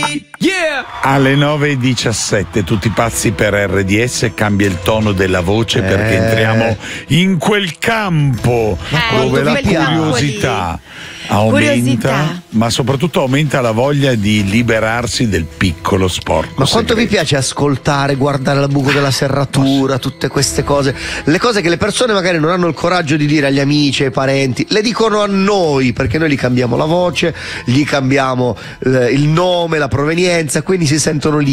Alle 9:17 tutti pazzi per RDS, cambia il tono della voce perché entriamo in quel campo dove la curiosità aumenta, ma soprattutto aumenta la voglia di liberarsi del piccolo sporco. Ma quanto vi piace ascoltare, guardare la buco della serratura, tutte queste cose, le cose che le persone magari non hanno il coraggio di dire agli amici, ai parenti, le dicono a noi, perché noi gli cambiamo la voce, gli cambiamo il nome, la provenienza, quindi si sentono